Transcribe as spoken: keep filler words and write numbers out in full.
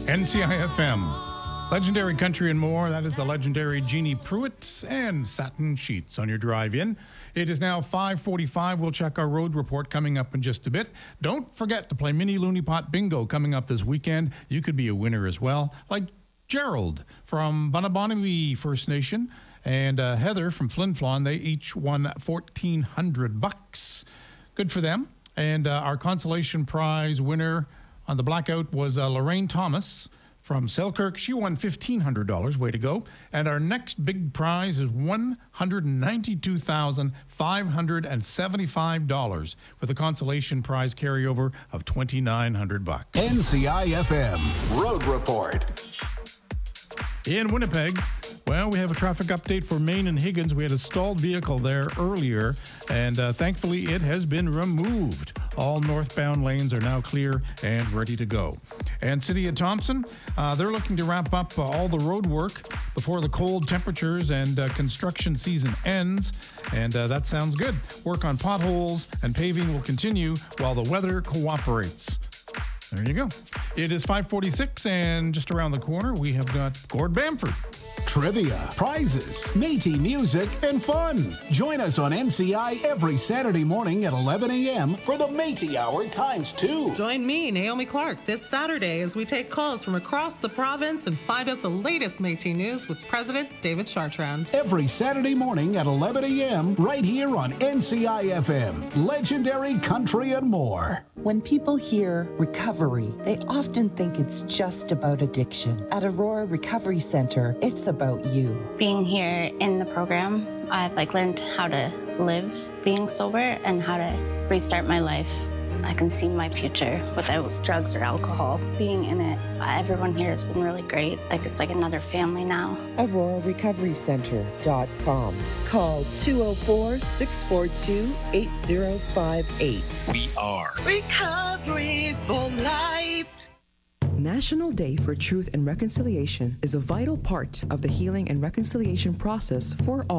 N C I F M. Legendary Country and More. That is the legendary Jeannie Pruitt and Satin Sheets on your drive in. It is now five forty-five. We'll check our road report coming up in just a bit. Don't forget to play Mini Looney Pot Bingo coming up this weekend. You could be a winner as well, like Gerald from Bunnabonaby First Nation and uh, Heather from Flin Flon. They each won fourteen hundred bucks. Good for them. And uh, our consolation prize winner on the blackout was uh, Lorraine Thomas from Selkirk. She won fifteen hundred dollars. Way to go. And our next big prize is one hundred ninety-two thousand five hundred seventy-five dollars with a consolation prize carryover of twenty-nine hundred bucks. N C I F M Road Report. In Winnipeg, well, we have a traffic update for Main and Higgins. We had a stalled vehicle there earlier, and uh, thankfully it has been removed. All northbound lanes are now clear and ready to go. And City of Thompson, uh, they're looking to wrap up uh, all the road work before the cold temperatures and uh, construction season ends. And uh, that sounds good. Work on potholes and paving will continue while the weather cooperates. There you go. It is five forty-six, and just around the corner, we have got Gord Bamford. Trivia, prizes, Métis music, and fun. Join us on N C I every Saturday morning at eleven a.m. for the Métis Hour times two. Join me, Naomi Clark, this Saturday as we take calls from across the province and find out the latest Métis news with President David Chartrand. Every Saturday morning at eleven a.m. right here on N C I F M. Legendary Country and More. When people hear recovery, they often think it's just about addiction. At Aurora Recovery Center, it's about you. Being here in the program, I've like learned how to live being sober and how to restart my life. I can see my future without drugs or alcohol. Being in it, everyone here has been really great. Like it's like another family now. Aurora Recovery Center dot com. Call two oh four, six four two, eight oh five eight. We are Recovery for Life. National Day for Truth and Reconciliation is a vital part of the healing and reconciliation process for all.